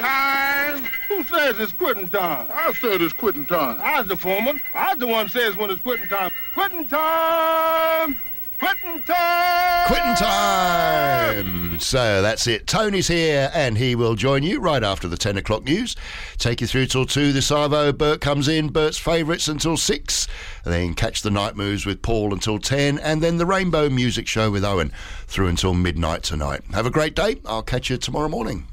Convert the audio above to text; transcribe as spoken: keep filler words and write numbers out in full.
time. Who says it's quitting time? I said it's quitting time. I was the foreman. I was the one says when it's quitting time. Quitting time! Quitting time! Quitting time! So that's it. Tony's here and he will join you right after the ten o'clock news. Take you through till two this Arvo. Bert comes in, Bert's favourites until six. And then catch the night moves with Paul until ten. And then the Rainbow Music Show with Owen through until midnight tonight. Have a great day. I'll catch you tomorrow morning.